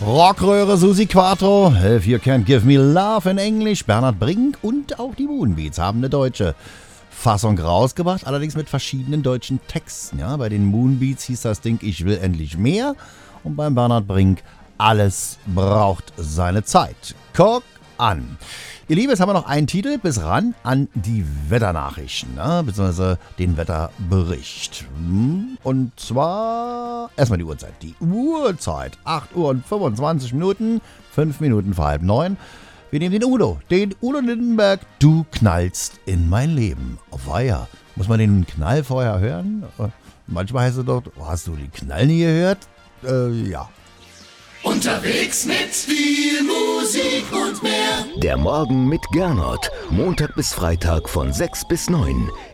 Rockröhre Susi Quattro, If You Can't Give Me Love in Englisch, Bernhard Brink und auch die Moonbeats haben eine deutsche Fassung rausgebracht, allerdings mit verschiedenen deutschen Texten. Ja, bei den Moonbeats hieß das Ding Ich will endlich mehr und beim Bernhard Brink Alles braucht seine Zeit. Guck an. Ihr Lieben, jetzt haben wir noch einen Titel bis ran an die Wetternachrichten, ne? Beziehungsweise den Wetterbericht. Und zwar erstmal die Uhrzeit. Die Uhrzeit, 8 Uhr und 25 Minuten, 5 Minuten vor 8:30. Wir nehmen den Udo Lindenberg, Du knallst in mein Leben. Auf Weiher. Muss man den Knall vorher hören? Manchmal heißt es doch, hast du den Knall nie gehört? Ja. Unterwegs mit viel Musik und mehr. Der Morgen mit Gernot. Montag bis Freitag von 6 bis 9.